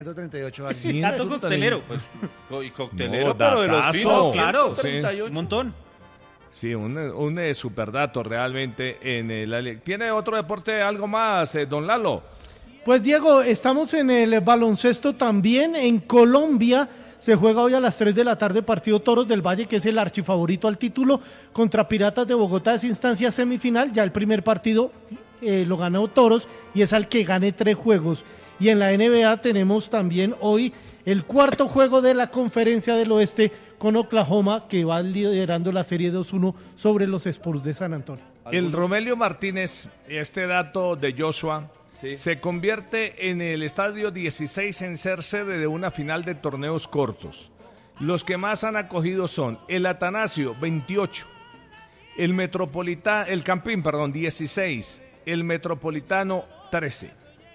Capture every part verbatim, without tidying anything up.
ciento treinta y ocho años. Sí, Dato coctelero. Pues, co- y coctelero, No, pero de los datazo. finos, Claro, ciento treinta y ocho. un montón. Sí, un, un eh, superdato realmente en el... ¿Tiene otro deporte algo más, eh, don Lalo? Pues Diego, estamos en el baloncesto también. En Colombia se juega hoy a las tres de la tarde partido Toros del Valle, que es el archifavorito al título, contra Piratas de Bogotá. Es instancia semifinal, ya el primer partido eh, lo ganó Toros y es al que gane tres juegos. Y en la N B A tenemos también hoy el cuarto juego de la Conferencia del Oeste con Oklahoma, que va liderando la serie dos uno sobre los Spurs de San Antonio. El Romelio Martínez, este dato de Joshua, Sí. se convierte en el estadio dieciséis en ser sede de una final de torneos cortos. Los que más han acogido son el Atanasio, veintiocho, el Metropolitano, el Campín, perdón, dieciséis, el Metropolitano, trece.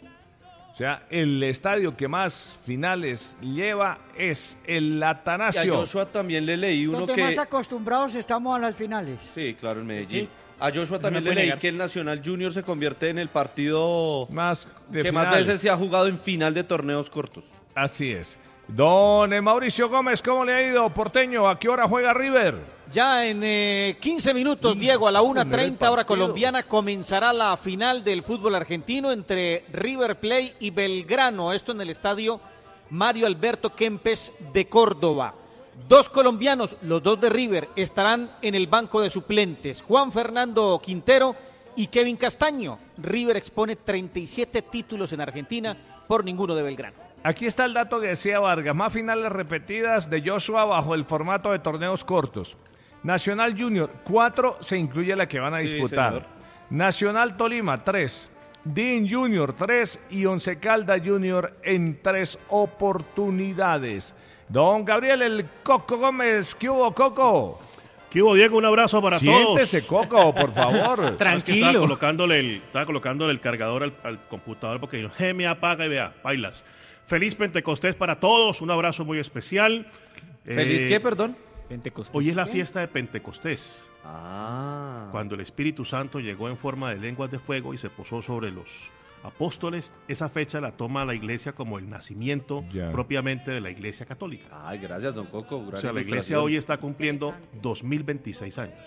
O sea, el estadio que más finales lleva es el Y a Atanasio. Joshua también le leí uno Donde que... más acostumbrados estamos a las finales. Sí, claro, en Medellín. Sí. A Joshua también me le puede leí negar. que el Nacional Junior se convierte en el partido Más de que más finales. veces se ha jugado en final de torneos cortos. Así es. Don eh, Mauricio Gómez, ¿cómo le ha ido, porteño? ¿A qué hora juega River? Ya en eh, quince minutos, Diego, a la una primer treinta hora partido. colombiana comenzará la final del fútbol argentino entre River Plate y Belgrano. Esto en el estadio Mario Alberto Kempes de Córdoba. Dos colombianos, los dos de River, estarán en el banco de suplentes. Juan Fernando Quintero y Kevin Castaño. River expone treinta y siete títulos en Argentina por ninguno de Belgrano. Aquí está el dato que decía Vargas. Más finales repetidas de Joshua bajo el formato de torneos cortos. Nacional Junior, cuatro, se incluye la que van a Sí, disputar. señor. Nacional Tolima, tres. Dean Junior, tres. Y Once Caldas Junior en tres oportunidades. Don Gabriel, el Coco Gómez, ¿qué hubo, Coco? ¿Qué hubo, Diego? Un abrazo para Siéntese, todos. Coco, por favor. Es que Tranquilo. estaba colocándole el, estaba colocándole el cargador al, al computador porque yo, "Je, me apaga y vea, bailas. Feliz Pentecostés para todos, un abrazo muy especial. ¿Feliz Eh, qué, perdón? Pentecostés. Hoy es la fiesta de Pentecostés, Ah. cuando el Espíritu Santo llegó en forma de lenguas de fuego y se posó sobre los apóstoles. Esa fecha la toma la iglesia como el nacimiento Ya. propiamente de la iglesia católica. Ay, gracias, don Coco. O sea, la iglesia hoy está cumpliendo dos mil veintiséis años.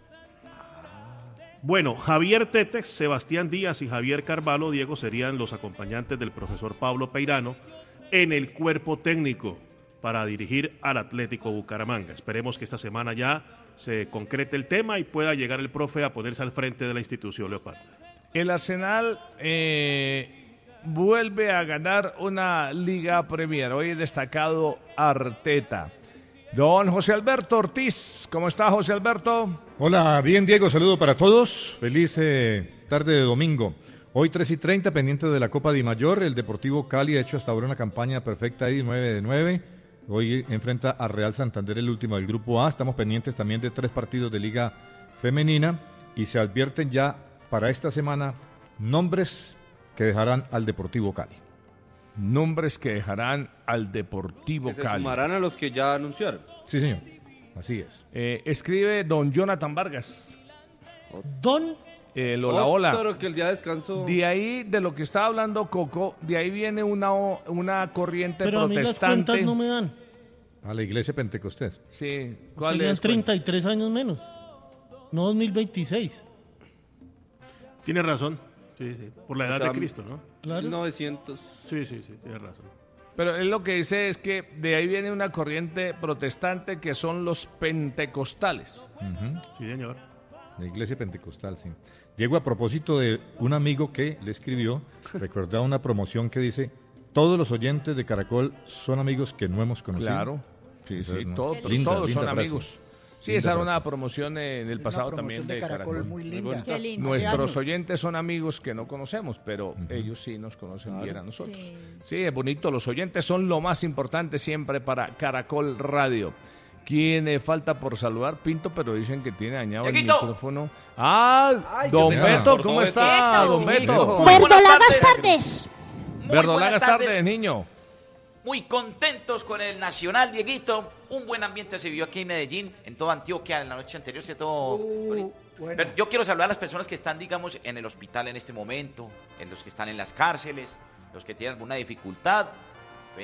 Bueno, Javier Tetex, Sebastián Díaz y Javier Carvalho, Diego, serían los acompañantes del profesor Pablo Peirano en el cuerpo técnico para dirigir al Atlético Bucaramanga. Esperemos que esta semana ya se concrete el tema y pueda llegar el profe a ponerse al frente de la institución, Leopardo. El Arsenal eh, vuelve a ganar una Liga Premier. Hoy he destacado Arteta. Don José Alberto Ortiz, ¿cómo está José Alberto? Hola, bien Diego, saludo para todos. Feliz eh, tarde de domingo. Hoy tres y treinta, pendiente de la Copa Di Mayor. El Deportivo Cali ha hecho hasta ahora una campaña perfecta ahí, nueve de nueve. Hoy enfrenta a Real Santander, el último del Grupo A. Estamos pendientes también de tres partidos de Liga Femenina y se advierten ya para esta semana nombres que dejarán al Deportivo Cali. Nombres que dejarán al Deportivo Que se Cali. sumarán a los que ya anunciaron. Sí, señor. Así es. Eh, escribe don Jonathan Vargas. Don El hola, hola. Otro que el día de descanso. De ahí, de lo que estaba hablando Coco, de ahí viene una, o- una corriente pero a mí las protestante. cuentas no me dan. A la iglesia Pentecostés. Sí, ¿cuál Serían es? treinta y tres años menos. No dos mil veintiséis. Tiene razón, sí, sí, por la O edad sea, de Cristo, ¿no? Claro. mil novecientos. Sí, sí, sí, tiene razón. Pero él lo que dice es que de ahí viene una corriente protestante que son los pentecostales. Ujú. Sí, señor. La iglesia pentecostal, sí. Diego, a propósito de un amigo que le escribió, recordaba una promoción que dice, todos los oyentes de Caracol son amigos que no hemos conocido. Claro, sí, Eso, sí, ¿no? todo- Linda, todos linda son frase. amigos. Sí, Linda esa era frase. una promoción en el pasado Una también promoción de de Caracol, Caracol. muy Muy linda. bonita. Qué lindo. Hace Nuestros años. oyentes son amigos que no conocemos, pero ellos sí nos conocen bien a nosotros. Sí. es bonito. Los oyentes son lo más importante siempre para Caracol Radio. ¿Quién eh, falta por saludar? Pinto, pero dicen que tiene dañado el Dieguito. micrófono. ¡Ah! Ay, don qué Beto, pena. ¿cómo Cortó está? Beto. Don Beto. Muy buenas Verdolagas tardes. tardes. Muy Verdolagas buenas tardes, tardes. niño. Muy contentos con el Nacional, Dieguito. Un buen ambiente se vivió aquí en Medellín, en toda Antioquia, en la noche anterior se todo. Uh, bueno. Pero yo quiero saludar a las personas que están, digamos, en el hospital en este momento, en los que están en las cárceles, los que tienen alguna dificultad.